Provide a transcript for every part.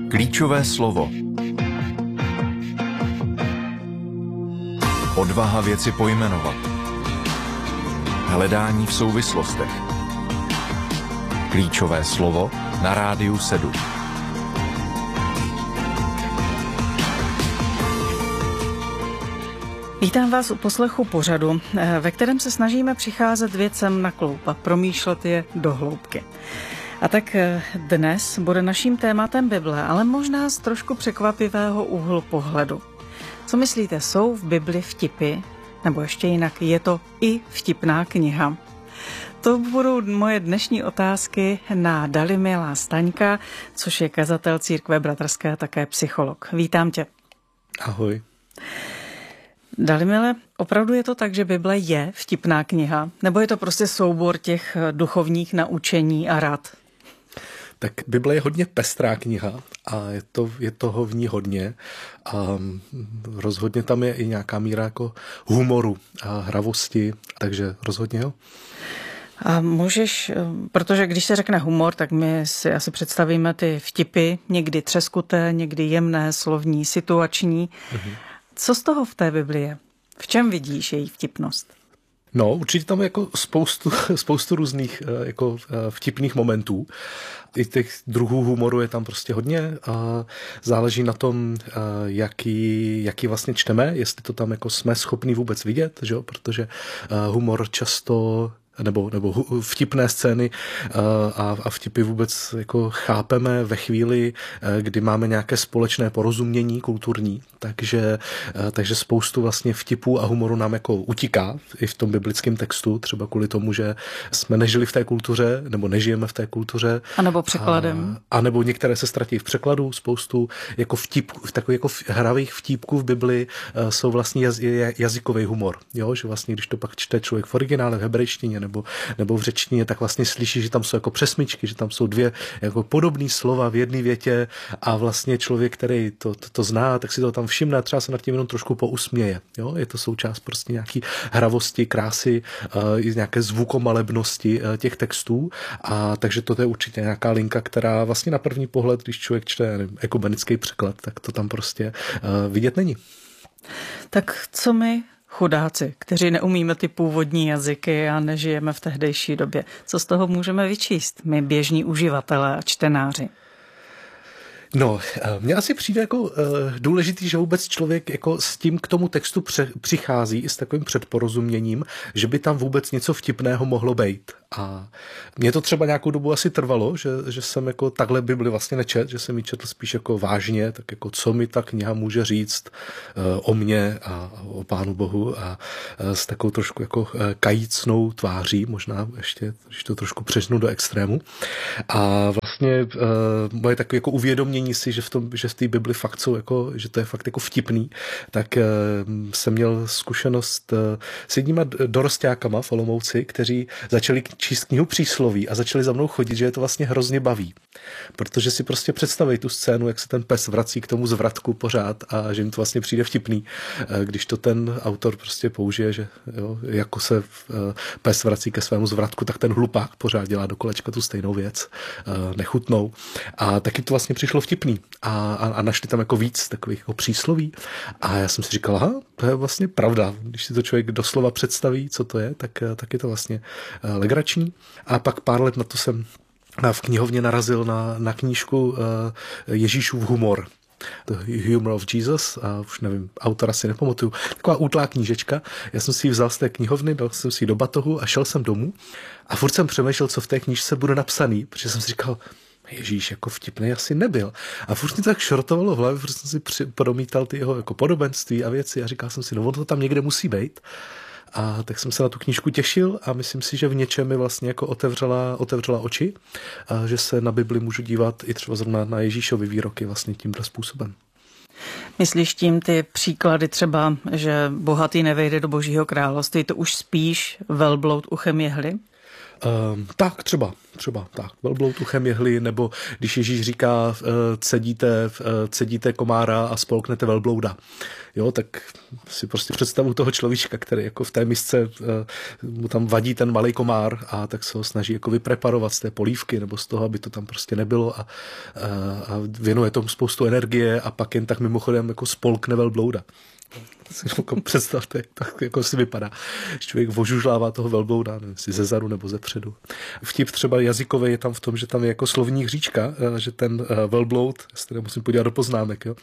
Klíčové slovo. Odvaha věci pojmenovat. Hledání v souvislostech. Klíčové slovo na Rádiu 7. Vítám vás u poslechu pořadu, ve kterém se snažíme přicházet věcem na kloub a promýšlet je do hloubky. A tak dnes bude naším tématem Bible, ale možná z trošku překvapivého úhlu pohledu. Co myslíte, jsou v Bibli vtipy? Nebo ještě jinak, je to i vtipná kniha? To budou moje dnešní otázky na Dalimila Staňka, což je kazatel církve bratrské a také psycholog. Vítám tě. Ahoj. Dalimile, opravdu je to tak, že Bible je vtipná kniha? Nebo je to prostě soubor těch duchovních naučení a rad? Tak Bible je hodně pestrá kniha a je toho v ní hodně. A rozhodně tam je i nějaká míra jako humoru a hravosti, takže rozhodně jo. A můžeš, protože když se řekne humor, tak my si asi představíme ty vtipy, někdy třeskuté, někdy jemné, slovní, situační. Co z toho v té Bibli je? V čem vidíš její vtipnost? No, určitě tam je jako spoustu různých jako vtipných momentů. I těch druhů humoru je tam prostě hodně. A záleží na tom, jaký vlastně čteme, jestli to tam jako jsme schopní vůbec vidět, že jo? Protože humor často nebo vtipné scény a vtipy vůbec jako chápeme ve chvíli, kdy máme nějaké společné porozumění kulturní, takže spoustu vlastně vtipů a humoru nám jako utíká i v tom biblickém textu, třeba kvůli tomu, že jsme nežili v té kultuře, nebo nežijeme v té kultuře. A nebo překladem. A nebo některé se ztratí v překladu, spoustu jako vtipů, takových jako hravých vtípků v Bibli jsou vlastně jazykový humor, jo? Že vlastně, když to pak čte člověk v originále, v hebrejštině nebo v řečtině, tak vlastně slyší, že tam jsou jako přesmyčky, že tam jsou dvě jako podobné slova v jedné větě a vlastně člověk, který to zná, tak si to tam všimne a třeba se nad tím jenom trošku pousměje. Jo? Je to součást prostě nějaký hravosti, krásy, nějaké zvukomalebnosti těch textů a takže to je určitě nějaká linka, která vlastně na první pohled, když člověk čte ekumenický překlad, tak to tam prostě vidět není. Tak co my chudáci, kteří neumíme ty původní jazyky a nežijeme v tehdejší době. Co z toho můžeme vyčíst, my běžní uživatelé a čtenáři? No, mně asi přijde jako důležitý, že vůbec člověk jako s tím k tomu textu přichází i s takovým předporozuměním, že by tam vůbec něco vtipného mohlo být. A mě to třeba nějakou dobu asi trvalo, že jsem jako takhle Bibli vlastně nečet, že jsem ji četl spíš jako vážně, tak jako co mi ta kniha může říct o mně a o Pánu Bohu a s takovou trošku jako kajícnou tváří, možná ještě, když to trošku přežnu do extrému. A vlastně moje takové jako uvědomění si, že v té Bibli fakt jsou jako, že to je fakt jako vtipný, tak jsem měl zkušenost s jedníma dorosťákama v Olomouci, kteří začali číst knihu Přísloví a začali za mnou chodit, že je to vlastně hrozně baví. Protože si prostě představí tu scénu, jak se ten pes vrací k tomu zvratku pořád a že jim to vlastně přijde vtipný, když to ten autor prostě použije, že jo, jako se pes vrací ke svému zvratku, tak ten hlupák pořád dělá do kolečka tu stejnou věc, nechutnou. A taky to vlastně přišlo vtipný. A našli tam jako víc takových jako přísloví. A já jsem si říkal, aha, to je vlastně pravda. Když si to člověk doslova představí, co to je, tak je to vlastně legrační. A pak pár let na to jsem v knihovně narazil na knížku Ježíšův humor. The Humor of Jesus, a už nevím, autora si nepamatuju, taková útlá knížečka. Já jsem si ji vzal z té knihovny, dal jsem si ji do batohu a šel jsem domů a furt jsem přemýšlel, co v té knížce bude napsaný, protože jsem si říkal, Ježíš, jako vtipný asi nebyl. A furt mi to tak šrotovalo v hlavě, protože jsem si promítal ty jeho jako podobenství a věci a říkal jsem si, no on to tam někde musí být. A tak jsem se na tu knížku těšil a myslím si, že v něčem mi vlastně jako otevřela oči, a že se na Bibli můžu dívat i třeba zrovna na Ježíšovy výroky vlastně tímto způsobem. Myslíš tím ty příklady třeba, že bohatý nevejde do Božího království, to už spíš velbloud uchem jehly? Tak třeba tak. Velbloud uchem jehly, nebo když Ježíš říká, cedíte komára a spolknete velblouda. Jo, tak si prostě představu toho človíčka, který jako v té misce mu tam vadí ten malý komár a tak se ho snaží jako vypreparovat z té polívky nebo z toho, aby to tam prostě nebylo a věnuje tomu spoustu energie a pak jen tak mimochodem jako spolkne velblouda. Si jako představte, tak jako si vypadá. Člověk vožužlává toho velblouda, nevím, si ze zadu nebo ze předu. Vtip třeba jazykový je tam v tom, že tam je jako slovní hříčka, že ten velbloud, já se teda musím podívat do poznámek, jo,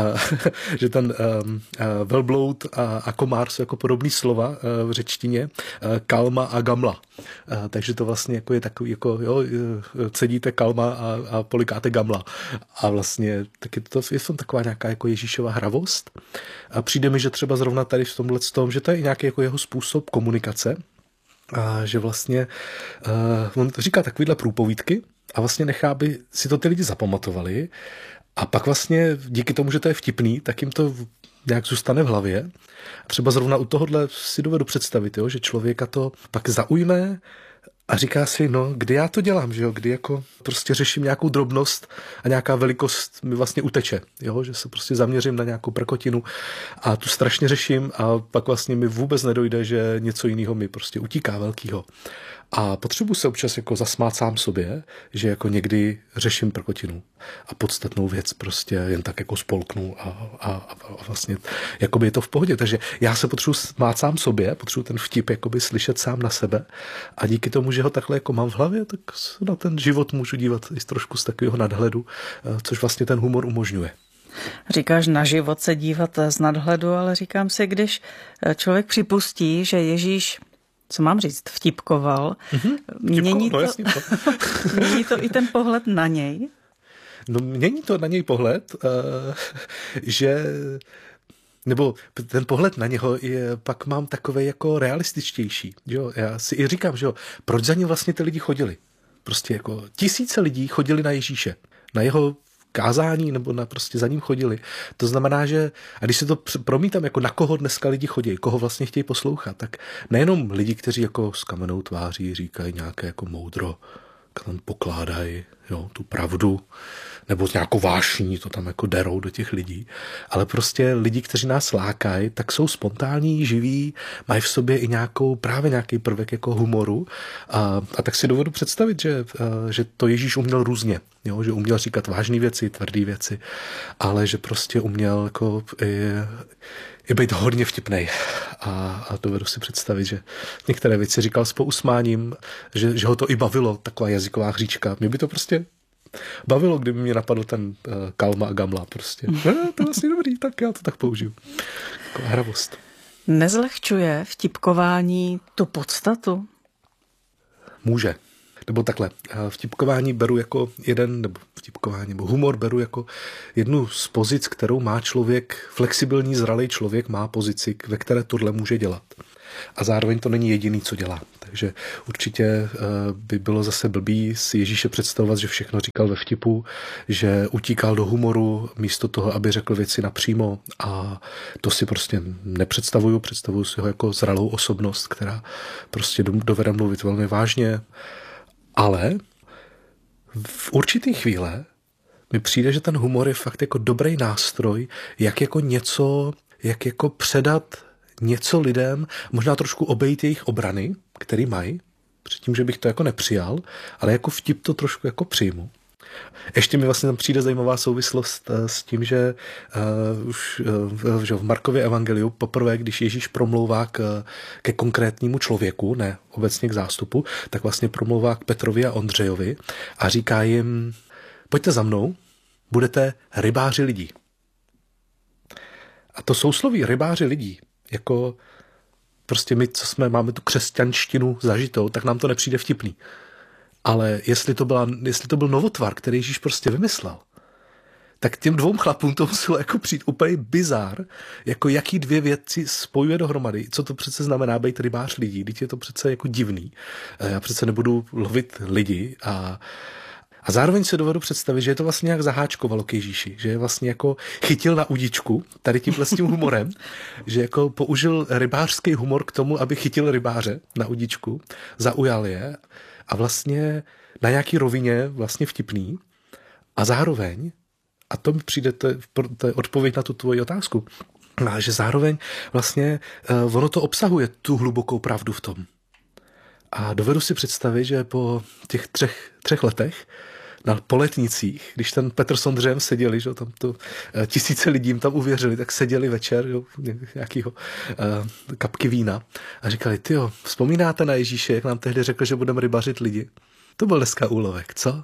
že ten velbloud a komár jsou jako podobný slova v řečtině, kalma a gamla. Takže to vlastně jako je takový, jako jo, cedíte kalma a polikáte gamla. A vlastně tak je to taková nějaká jako Ježíšova hravost. A přijde mi, že třeba zrovna tady v tomhle tom, že to je nějaký jako jeho způsob komunikace a že vlastně on říká takovýhle průpovídky a vlastně nechá, aby si to ty lidi zapamatovali a pak vlastně díky tomu, že to je vtipný, tak jim to nějak zůstane v hlavě. Třeba zrovna u tohohle si dovedu představit, jo, že člověka to pak zaujme a říká si, no, kdy já to dělám, že jo, kdy jako prostě řeším nějakou drobnost a nějaká velikost mi vlastně uteče, jo, že se prostě zaměřím na nějakou prkotinu a tu strašně řeším a pak vlastně mi vůbec nedojde, že něco jiného mi prostě utíká velkýho. A potřebuji se občas jako zasmát sám sobě, že jako někdy řeším prkotinu a podstatnou věc prostě jen tak jako spolknu a vlastně jakoby je to v pohodě. Takže já se potřebuji smát sám sobě, potřebuji ten vtip jakoby slyšet sám na sebe a díky tomu, že ho takhle jako mám v hlavě, tak na ten život můžu dívat i trošku z takového nadhledu, což vlastně ten humor umožňuje. Říkáš na život se dívat z nadhledu, ale říkám si, když člověk připustí, že Ježíš, co mám říct, vtipkoval, mění to i ten pohled na něj? No mění to na něj pohled, že nebo ten pohled na něho je, pak mám takovej jako realističtější. Jo? Já si i říkám, že jo, proč za ním vlastně ty lidi chodili? Prostě jako tisíce lidí chodili na Ježíše, na jeho kázání nebo prostě za ním chodili. To znamená, že a když se to promítám, jako na koho dneska lidi chodí, koho vlastně chtějí poslouchat, tak nejenom lidi, kteří jako s kamennou tváří říkají nějaké jako moudro, tam pokládají, jo, tu pravdu, nebo nějakou vášní, to tam jako derou do těch lidí, ale prostě lidi, kteří nás lákají, tak jsou spontánní, živí, mají v sobě i právě nějaký prvek jako humoru a tak si dovedu představit, že to Ježíš uměl různě, jo, že uměl říkat vážné věci, tvrdé věci, ale že prostě uměl jako i být hodně vtipnej a dovedu si představit, že některé věci říkal s pousmáním, že ho to i bavilo, taková jazyková hříčka. Mě by to prostě bavilo, kdyby mě napadl ten kalma a gamla prostě. To je vlastně dobrý, tak já to tak použiju. Taková hravost. Nezlehčuje vtipkování tu podstatu? Může. Nebo takhle, vtipkování beru jako nebo humor beru jako jednu z pozic, kterou má člověk, flexibilní, zralý člověk má pozici, ve které tohle může dělat. A zároveň to není jediný, co dělá. Takže určitě by bylo zase blbý si Ježíše představovat, že všechno říkal ve vtipu, že utíkal do humoru místo toho, aby řekl věci napřímo a to si prostě nepředstavuju. Představuju si ho jako zralou osobnost, která prostě dovede mluvit velmi vážně. Ale v určitý chvíle mi přijde, že ten humor je fakt jako dobrý nástroj, jak jako předat něco lidem, možná trošku obejít jejich obrany, který mají, předtím, že bych to jako nepřijal, ale jako vtip to trošku jako přijmu. Ještě mi vlastně tam přijde zajímavá souvislost s tím, že už v Markově evangeliu poprvé, když Ježíš promlouvá ke konkrétnímu člověku, ne obecně k zástupu, tak vlastně promlouvá k Petrovi a Ondřejovi a říká jim, pojďte za mnou, budete rybáři lidí. A to sousloví rybáři lidí, jako prostě my, co máme tu křesťanštinu zažitou, tak nám to nepřijde vtipný. Ale jestli to byl novotvar, který Ježíš prostě vymyslel, tak těm dvou chlapům to muselo jako přijít úplně bizár, jako jaký dvě věci spojuje dohromady. Co to přece znamená být rybář lidí? Teď je to přece jako divný. Já přece nebudu lovit lidi A zároveň si dovedu představit, že je to vlastně nějak zaháčkovalo k Ježíši, že je vlastně jako chytil na udičku tady tímhle s tím humorem, že jako použil rybářský humor k tomu, aby chytil rybáře na udičku, zaujal je a vlastně na nějaký rovině vlastně vtipný a zároveň, a to mi přijde, to je odpověď na tu tvoji otázku, že zároveň vlastně ono to obsahuje tu hlubokou pravdu v tom. A dovedu si představit, že po těch třech letech na Poletnicích, když ten Petr s Ondřejem seděli, že tam to tisíce lidí jim tam uvěřili, tak seděli večer, jo, nějakýho kapky vína a říkali, tyjo, vzpomínáte na Ježíše, jak nám tehdy řekl, že budeme rybařit lidi? To byl dneska úlovek, co?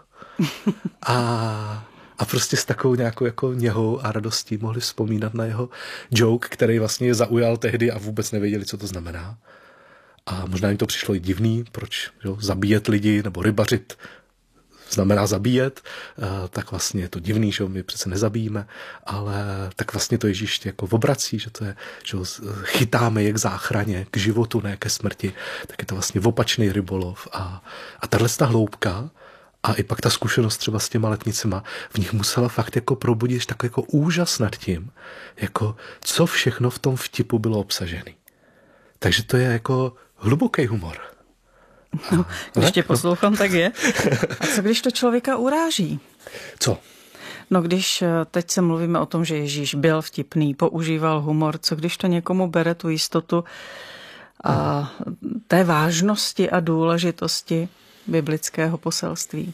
A prostě s takovou nějakou jako něhou a radostí mohli vzpomínat na jeho joke, který vlastně je zaujal tehdy a vůbec nevěděli, co to znamená. A možná jim to přišlo i divný, proč zabíjet lidi nebo rybařit znamená zabíjet, tak vlastně je to divný, že my přece nezabijíme, ale tak vlastně to Ježíš jako obrací, že to je, že chytáme je k záchraně, k životu, ne ke smrti, tak je to vlastně opačný rybolov a tato hloubka a i pak ta zkušenost třeba s těma letnicema v nich musela fakt jako probudit takový jako úžas nad tím, jako co všechno v tom vtipu bylo obsažený. Takže to je jako hluboký humor. No, když tě poslouchám, tak je. A co když to člověka uráží? Co? No když teď se mluvíme o tom, že Ježíš byl vtipný, používal humor, co když to někomu bere tu jistotu a té vážnosti a důležitosti biblického poselství?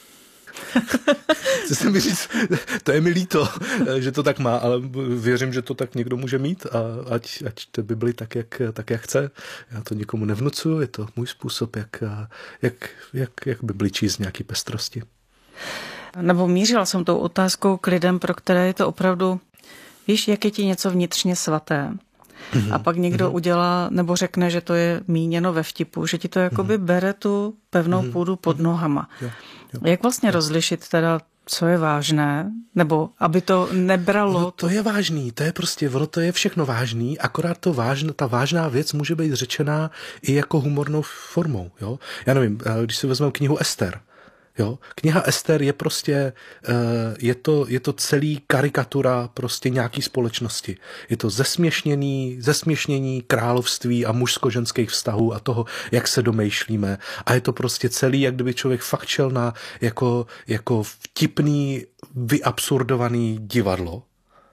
Chci se mi říct, to je mi líto, že to tak má, ale věřím, že to tak někdo může mít a ať to Bibli tak, jak chce. Já to nikomu nevnucuju, je to můj způsob, jak Bibli číst nějaký pestrosti. Nebo mířila jsem tou otázkou k lidem, pro které je to opravdu, víš, jak je ti něco vnitřně svaté. A pak někdo udělá nebo řekne, že to je míněno ve vtipu, že ti to jakoby bere tu pevnou půdu pod nohama. Jo. Jak vlastně rozlišit teda, co je vážné, nebo aby to nebralo? No, to je vážný, to je prostě, ono to je všechno vážný, akorát ta vážná věc může být řečená i jako humornou formou. Jo? Já nevím, když si vezmeme knihu Ester, jo? Kniha Ester je prostě, je to celý karikatura prostě nějaký společnosti. Je to zesměšnění království a mužsko-ženských vztahů a toho, jak se domýšlíme. A je to prostě celý, jak kdyby člověk fakt šel na jako vtipný, vyabsurdovaný divadlo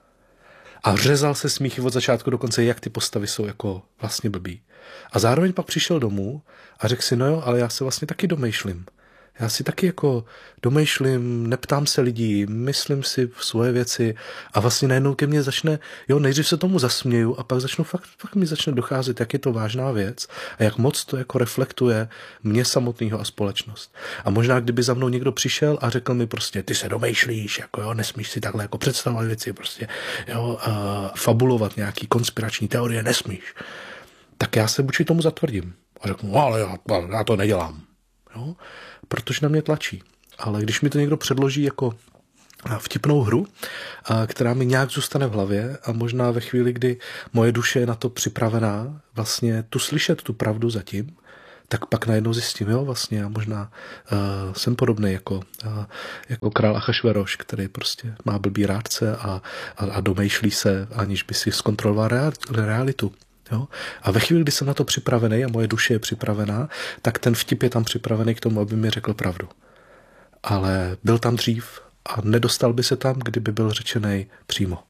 a řezal se smíchy od začátku do konce, jak ty postavy jsou jako vlastně blbý. A zároveň pak přišel domů a řekl si, no jo, ale já se vlastně taky domýšlím. Já si taky jako domýšlím, neptám se lidí, myslím si svoje věci a vlastně najednou ke mně začne, nejdřív se tomu zasměju a pak fakt mi začne docházet, jak je to vážná věc a jak moc to jako reflektuje mě samotného a společnost. A možná kdyby za mnou někdo přišel a řekl mi prostě, ty se domýšlíš, jako nesmíš si takhle jako představovat věci, prostě fabulovat nějaký konspirační teorie, nesmíš. Tak já se vůči tomu zatvrdím a řeknu, ale já to nedělám. Jo? Protože na mě tlačí. Ale když mi to někdo předloží jako vtipnou hru, která mi nějak zůstane v hlavě a možná ve chvíli, kdy moje duše je na to připravená vlastně tu slyšet tu pravdu zatím, tak pak najednou zjistím, vlastně já možná jsem podobný jako král Achašveroš, který prostě má blbý rádce a domýšlí se, aniž by si zkontroloval realitu. Jo? A ve chvíli, kdy jsem na to připravený a moje duše je připravená, tak ten vtip je tam připravený k tomu, aby mi řekl pravdu. Ale byl tam dřív a nedostal by se tam, kdyby byl řečený přímo.